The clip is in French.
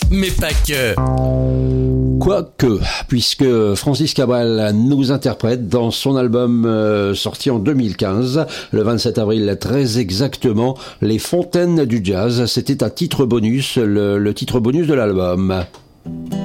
mais pas que. Quoique, puisque Francis Cabrel nous interprète dans son album sorti en 2015, le 27 avril très exactement, Les Fontaines du Jazz. C'était un titre bonus, le titre bonus de l'album.